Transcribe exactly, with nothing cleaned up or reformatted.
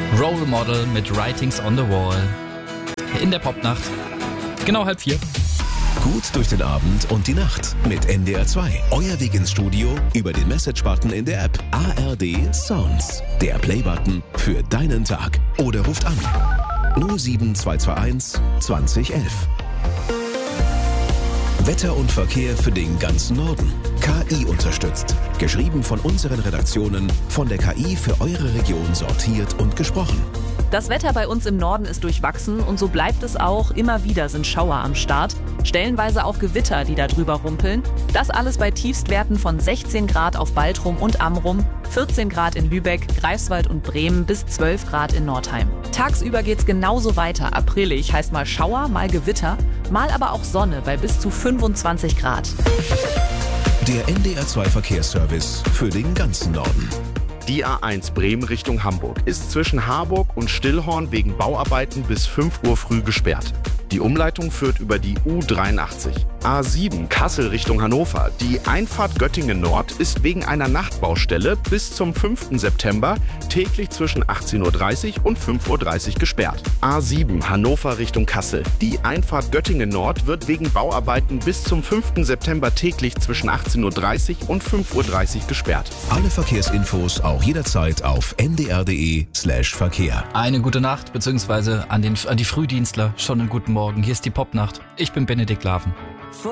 Role Model mit Writings on the Wall. In der Popnacht. Genau halb vier. Gut durch den Abend und die Nacht mit N D R zwei. Euer Weg ins Studio über den Message-Button in der App. A R D Sounds. Der Play-Button für deinen Tag. Oder ruft an. null sieben zwei zwei eins zwanzig elf. Wetter und Verkehr für den ganzen Norden. K I unterstützt. Geschrieben von unseren Redaktionen, von der K I für eure Region sortiert und gesprochen. Das Wetter bei uns im Norden ist durchwachsen und so bleibt es auch. Immer wieder sind Schauer am Start. Stellenweise auch Gewitter, die da drüber rumpeln. Das alles bei Tiefstwerten von sechzehn Grad auf Baltrum und Amrum, vierzehn Grad in Lübeck, Greifswald und Bremen bis zwölf Grad in Nordheim. Tagsüber geht's genauso weiter. Aprilig heißt mal Schauer, mal Gewitter, mal aber auch Sonne bei bis zu fünfundzwanzig Grad. Der N D R zwei Verkehrsservice für den ganzen Norden. Die A eins Bremen Richtung Hamburg ist zwischen Harburg und Stillhorn wegen Bauarbeiten bis fünf Uhr früh gesperrt. Die Umleitung führt über die U dreiundachtzig. A sieben Kassel Richtung Hannover. Die Einfahrt Göttingen Nord ist wegen einer Nachtbaustelle bis zum fünften September täglich zwischen achtzehn Uhr dreißig und fünf Uhr dreißig gesperrt. A sieben Hannover Richtung Kassel. Die Einfahrt Göttingen Nord wird wegen Bauarbeiten bis zum fünften September täglich zwischen achtzehn Uhr dreißig und fünf Uhr dreißig gesperrt. Alle Verkehrsinfos auch jederzeit auf n d r punkt d e slash Verkehr. Eine gute Nacht, beziehungsweise an, den, an die Frühdienstler schon einen guten Morgen. Hier ist die Popnacht. Ich bin Benedikt Laven.